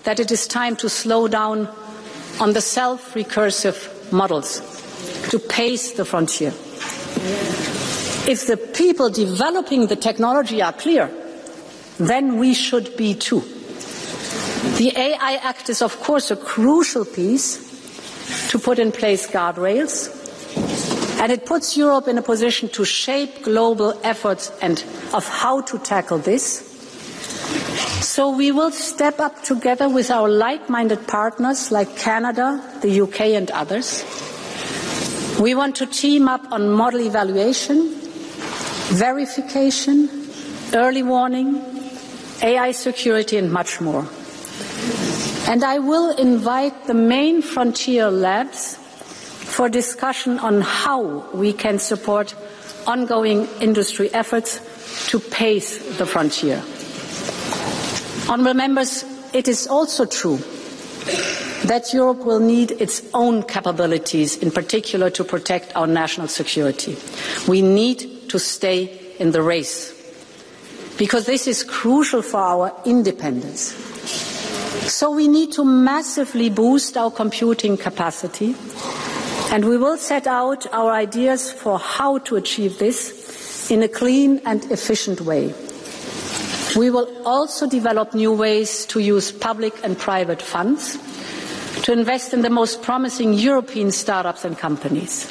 that it is time to slow down on the self-recursive models, to pace the frontier. If the people developing the technology are clear, then we should be too. The AI Act is, of course, a crucial piece to put in place guardrails, and it puts Europe in a position to shape global efforts and of how to tackle this. So we will step up together with our like-minded partners like Canada, the UK and others. We want to team up on model evaluation, verification, early warning, AI security and much more. And I will invite the main frontier labs for discussion on how we can support ongoing industry efforts to pace the frontier. Honourable members, it is also true that Europe will need its own capabilities, in particular to protect our national security. We need to stay in the race, because this is crucial for our independence. So we need to massively boost our computing capacity, and we will set out our ideas for how to achieve this in a clean and efficient way. We will also develop new ways to use public and private funds to invest in the most promising European startups and companies.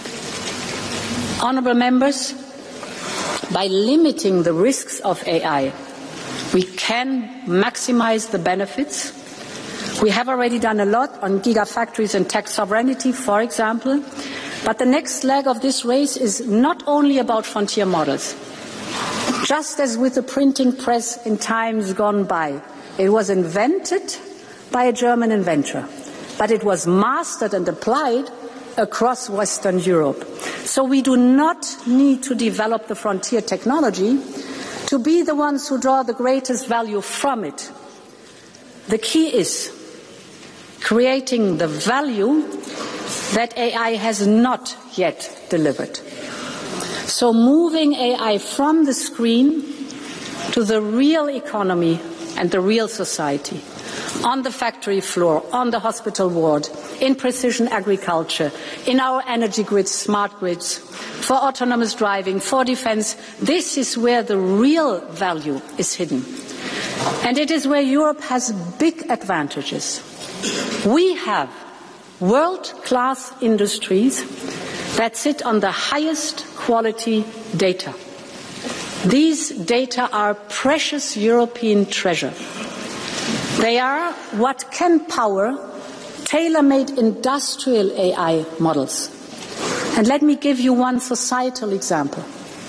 Honourable members, by limiting the risks of AI, we can maximise the benefits. We have already done a lot on gigafactories and tech sovereignty, for example, but the next leg of this race is not only about frontier models. Just as with the printing press in times gone by, it was invented by a German inventor, but it was mastered and applied across Western Europe. So we do not need to develop the frontier technology to be the ones who draw the greatest value from it. The key is creating the value that AI has not yet delivered. So moving AI from the screen to the real economy and the real society, on the factory floor, on the hospital ward, in precision agriculture, in our energy grids, smart grids, for autonomous driving, for defence, this is where the real value is hidden. And it is where Europe has big advantages. We have world-class industries that sit on the highest quality data. These data are precious European treasure. They are what can power tailor-made industrial AI models. And let me give you one societal example.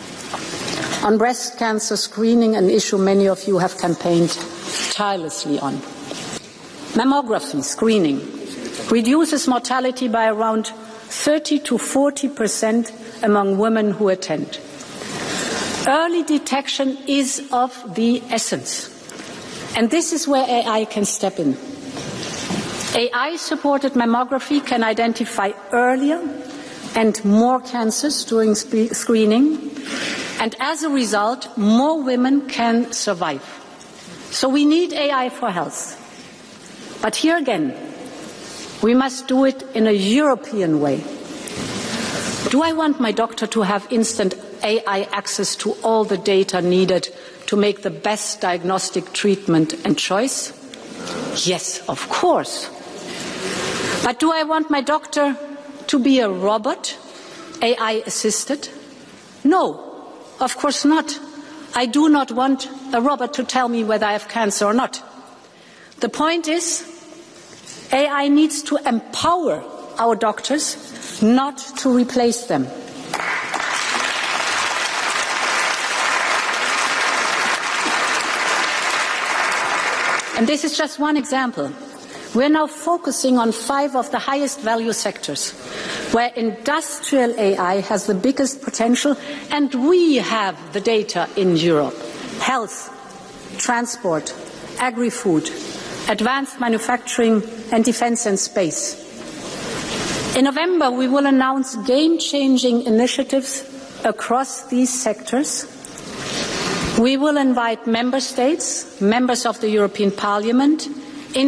On breast cancer screening, an issue many of you have campaigned tirelessly on. Mammography screening reduces mortality by around 30 to 40% among women who attend. Early detection is of the essence. And this is where AI can step in. AI-supported mammography can identify earlier and more cancers during screening, and as a result, more women can survive. So we need AI for health. But here again, we must do it in a European way. Do I want my doctor to have instant AI access to all the data needed to make the best diagnostic treatment and choice? Yes, of course. But do I want my doctor to be a robot, AI assisted? No, of course not. I do not want a robot to tell me whether I have cancer or not. The point is, AI needs to empower our doctors, not to replace them. And this is just one example. We're now focusing on 5 of the highest value sectors, where industrial AI has the biggest potential, and we have the data in Europe. Health, transport, agri-food, advanced manufacturing, and defence and space. In November, we will announce game-changing initiatives across these sectors. We will invite member states, members of the European Parliament,